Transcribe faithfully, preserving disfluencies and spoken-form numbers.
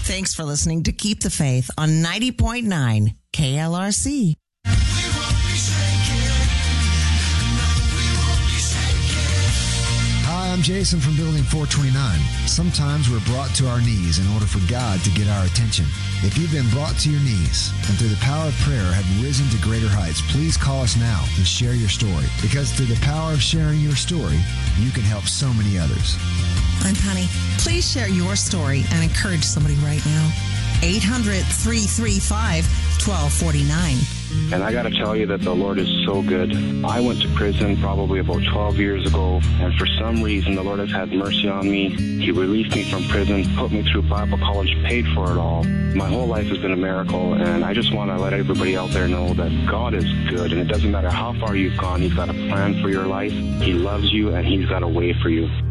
Thanks for listening to Keep the Faith on ninety point nine K L R C. Hi, I'm Jason from Building four twenty-nine. Sometimes we're brought to our knees in order for God to get our attention. If you've been brought to your knees and through the power of prayer have risen to greater heights, please call us now and share your story. Because through the power of sharing your story, you can help so many others. I'm Honey. Please share your story and encourage somebody right now. eight hundred, three three five, one two four nine. And I got to tell you that the Lord is so good. I went to prison probably about twelve years ago, and for some reason, the Lord has had mercy on me. He released me from prison, put me through Bible college, paid for it all. My whole life has been a miracle, and I just want to let everybody out there know that God is good, and it doesn't matter how far you've gone. He's got a plan for your life. He loves you, and He's got a way for you.